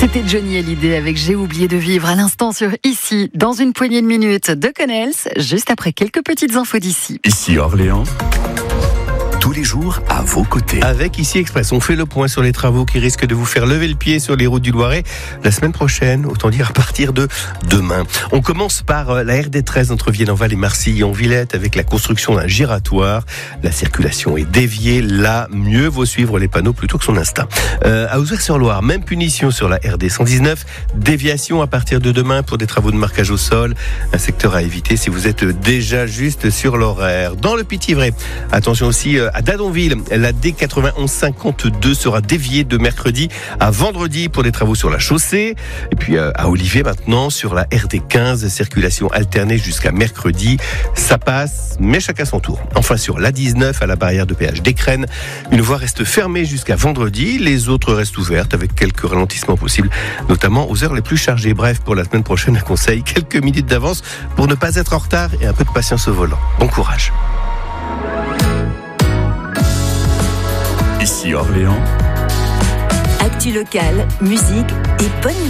C'était Johnny Hallyday avec J'ai oublié de vivre à l'instant sur Ici, dans une poignée de minutes de Connels, juste après quelques petites infos d'ici. Ici Orléans, tous les jours à vos côtés. Avec Ici Express, on fait le point sur les travaux qui risquent de vous faire lever le pied sur les routes du Loiret la semaine prochaine, autant dire à partir de demain. On commence par la RD13 entre Vienne-en-Val et Marcilly-en-Villette avec la construction d'un giratoire. La circulation est déviée. Là, mieux vaut suivre les panneaux plutôt que son instinct. À Ouzouer-sur-Loire, même punition sur la RD 119. Déviation à partir de demain pour des travaux de marquage au sol. Un secteur à éviter si vous êtes déjà juste sur l'horaire. Dans le Pithiviers, attention aussi à Dadonville, la D9152 sera déviée de mercredi à vendredi pour des travaux sur la chaussée. Et puis à Olivier maintenant, sur la RD15, circulation alternée jusqu'à mercredi. Ça passe, mais chacun son tour. Enfin sur l'A19 à la barrière de péage d'Écrennes, une voie reste fermée jusqu'à vendredi. Les autres restent ouvertes avec quelques ralentissements possibles, notamment aux heures les plus chargées. Bref, pour la semaine prochaine, un conseil, quelques minutes d'avance pour ne pas être en retard et un peu de patience au volant. Bon courage. Ici Orléans. Actu locale, musique et bonne